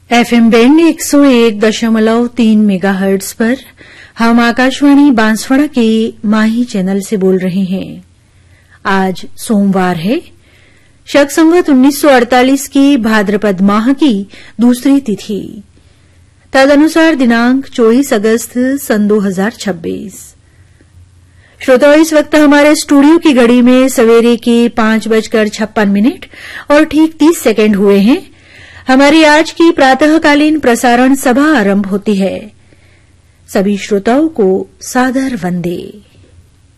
FM band 101.3 megahertz पर हम आकाशवाणी बांसवाड़ा के माही चैनल से बोल रहे हैं। आज सोमवार है, शक संवत 1948 की भाद्रपद माह की दूसरी तिथि, तदनुसार दिनांक 24 अगस्त सन 2026। श्रोताओं, इस वक्त हमारे स्टूडियो की घड़ी में सवेरे के 5:56 और ठीक 30 सेकंड हुए हैं। हमारी आज की प्रातःकालीन प्रसारण सभा आरंभ होती है। सभी श्रोताओं को सादर वंदे।